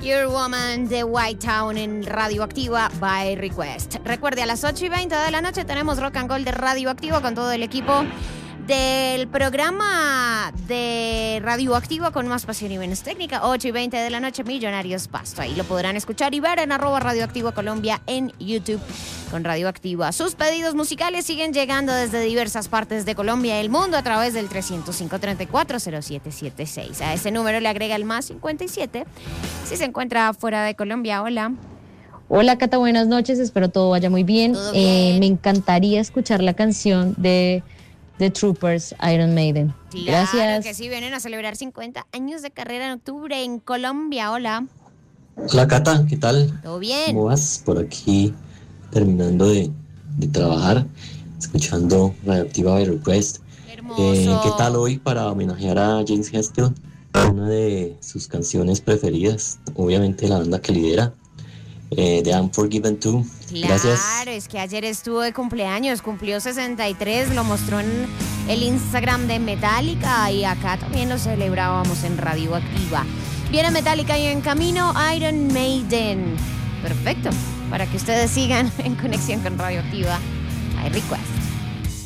Your Woman de White Town en Radioactiva by Request. Recuerde, a las 8:20 de la noche tenemos Rock and Gold de Radioactiva con todo el equipo del programa de Radioactiva con más pasión y menos técnica. 8:20 de la noche, Millonarios Pasto. Ahí lo podrán escuchar y ver en @Radioactiva Colombia en YouTube con Radioactiva. Sus pedidos musicales siguen llegando desde diversas partes de Colombia y el mundo a través del 305-340776. A ese número le agrega el más 57 si se encuentra fuera de Colombia. Hola. Hola Cata, buenas noches, espero todo vaya muy bien. ¿Todo bien? Me encantaría escuchar la canción de The Troopers, Iron Maiden. Claro Gracias. que sí, vienen a celebrar 50 años de carrera en octubre en Colombia. Hola. Hola Cata, ¿qué tal? ¿Todo bien? ¿Cómo vas? Por aquí terminando de trabajar, escuchando Radioactiva by Request. Hermoso. ¿Qué tal hoy para homenajear a James Hetfield? Una de sus canciones preferidas, obviamente la banda que lidera, The Unforgiven 2. Gracias. Claro, es que ayer estuvo de cumpleaños, cumplió 63, lo mostró en el Instagram de Metallica y acá también lo celebrábamos en Radioactiva. Viene Metallica y en camino Iron Maiden. Perfecto, para que ustedes sigan en conexión con Radioactiva. Hay Request.